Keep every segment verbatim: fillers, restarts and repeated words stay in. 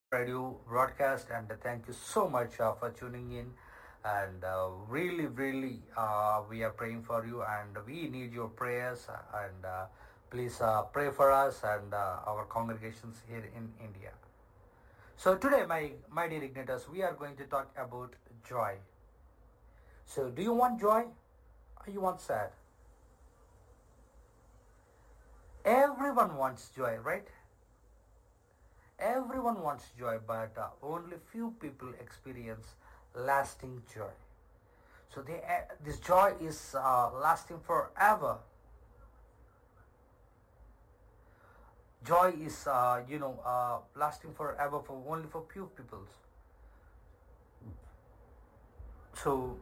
radio broadcast, and thank you so much uh, for tuning in. And uh, really, really, uh, we are praying for you, and we need your prayers. uh, And uh, please uh, pray for us and uh, our congregations here in India. So today, my my dear igniters, we are going to talk about joy. So, do you want joy or you want sad? Everyone wants joy, right? Everyone wants joy, but uh, only few people experience lasting joy. So they, uh, this joy is uh, lasting forever. Joy is, uh, you know, uh, lasting forever for only for few people. So,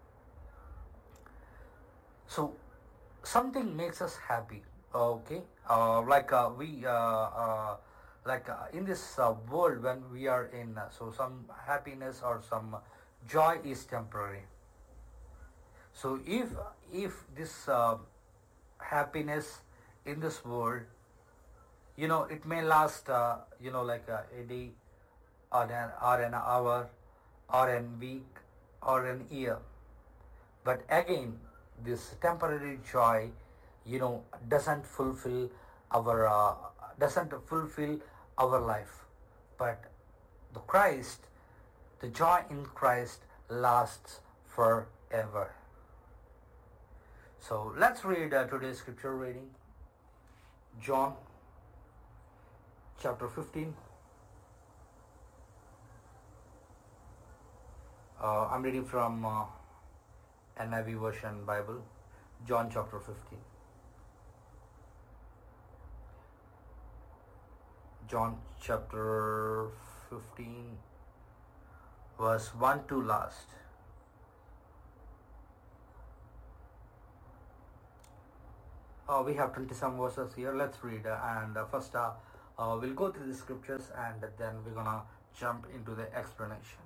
so something makes us happy. Okay, uh, like uh, we, uh, uh, like uh, in this uh, world when we are in, uh, so some happiness or some joy is temporary. So if if this uh, happiness in this world, you know, it may last, uh, you know, like uh, a day or an, or an hour or a week or an year. But again, this temporary joy, you know, doesn't fulfill our uh, doesn't fulfill our life. But the Christ, the joy in Christ lasts forever. So let's read uh, today's scripture reading. John chapter fifteen. Uh, I'm reading from uh, N I V version Bible. John chapter fifteen. John chapter fifteen, verse one to last. Uh, we have twenty some verses here. Let's read. Uh, and uh, first, uh, uh, we'll go through the scriptures and then we're gonna jump into the explanation.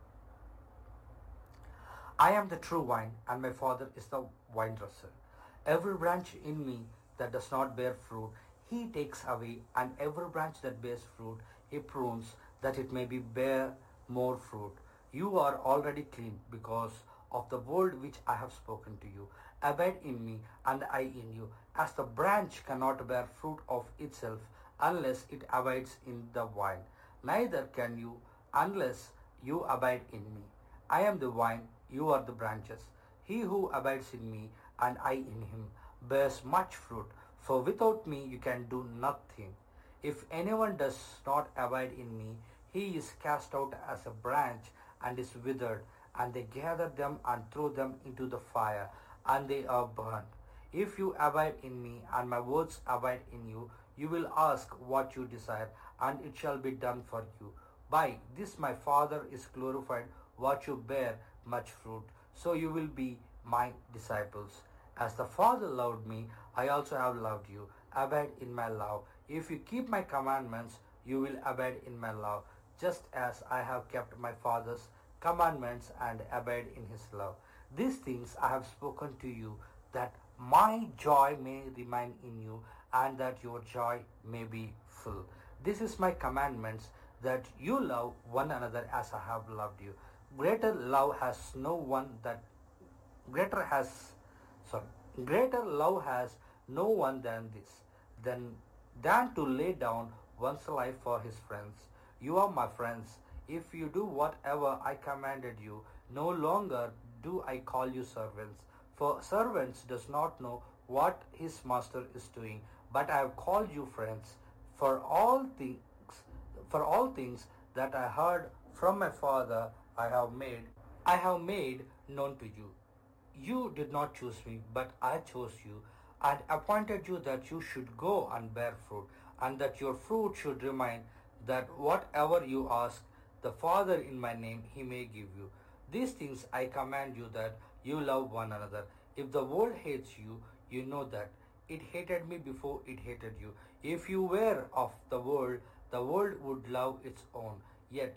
I am the true vine, and my Father is the vine dresser. Every branch in me that does not bear fruit, he takes away, and every branch that bears fruit, he prunes, that it may be bear more fruit. You are already clean because of the word which I have spoken to you. Abide in me, and I in you. As the branch cannot bear fruit of itself unless it abides in the vine, neither can you unless you abide in me. I am the vine, you are the branches. He who abides in me and I in him bears much fruit, for without me you can do nothing. If anyone does not abide in me, he is cast out as a branch and is withered, and they gather them and throw them into the fire, and they are burned. If you abide in me and my words abide in you, you will ask what you desire, and it shall be done for you. By this my Father is glorified, what you bear much fruit, so you will be my disciples. As the Father loved me, I also have loved you. Abide in my love. If you keep my commandments, you will abide in my love, just as I have kept my Father's commandments and abide in his love. These things I have spoken to you, that my joy may remain in you, and that your joy may be full. This is my commandments, that you love one another as I have loved you. Greater love has no one that greater has sorry greater love has no one than this, than than to lay down one's life for his friends. You are my friends if you do whatever I commanded you. No longer do I call you servants, for servants does not know what his master is doing, but I have called you friends. For all things for all things that I heard from my Father I have made I have made known to you. You did not choose me, but I chose you and appointed you that you should go and bear fruit, and that your fruit should remain, that whatever you ask the Father in my name, he may give you. These things I command you, that you love one another. If the world hates you, you know that it hated me before it hated you. If you were of the world, the world would love its own. Yet,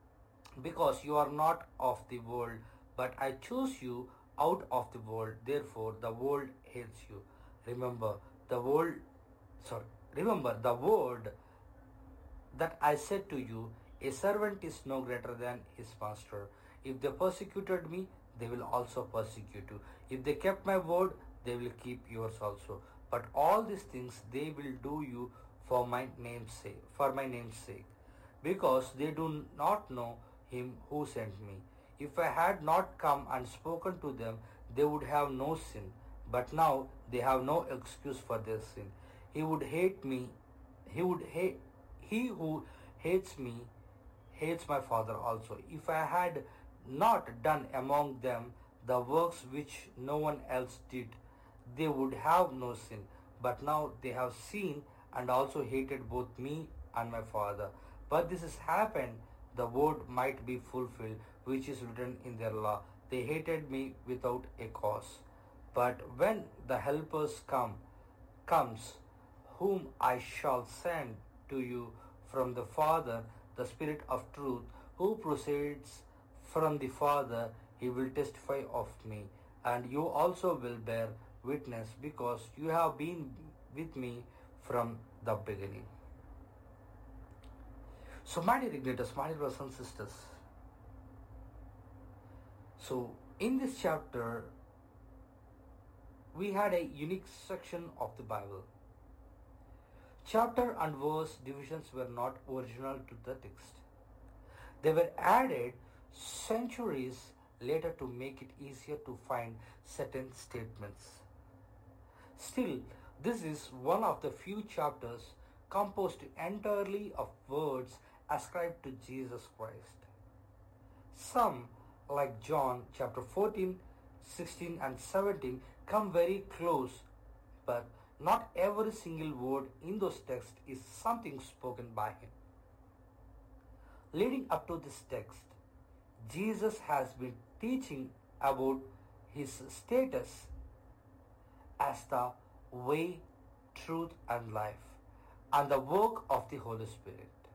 because you are not of the world, but I chose you out of the world, therefore the world hates you. Remember the world sorry remember the word that I said to you A servant is no greater than his master. If they persecuted me, they will also persecute you. If they kept my word, they will keep yours also. But all these things they will do you for my name's sake, for my name's sake, because they do not know him who sent me. If I had not come and spoken to them, they would have no sin. But now they have no excuse for their sin. He would hate me. He would hate. He who hates me hates my Father also. If I had not done among them the works which no one else did, they would have no sin. But now they have seen and also hated both me and my Father. But this has happened, the word might be fulfilled, which is written in their law. They hated me without a cause. But when the helpers come, comes, whom I shall send to you from the Father, the Spirit of truth, who proceeds from the Father, he will testify of me. And you also will bear witness, because you have been with me from the beginning. So, my dear Ignatius, my dear brothers and sisters, so in this chapter, we had a unique section of the Bible. Chapter and verse divisions were not original to the text. They were added centuries later to make it easier to find certain statements. Still, this is one of the few chapters composed entirely of words ascribed to Jesus Christ. Some, like John chapter fourteen, sixteen and seventeen, come very close, but not every single word in those texts is something spoken by him. Leading up to this text, Jesus has been teaching about his status as the way, truth and life, and the work of the Holy Spirit.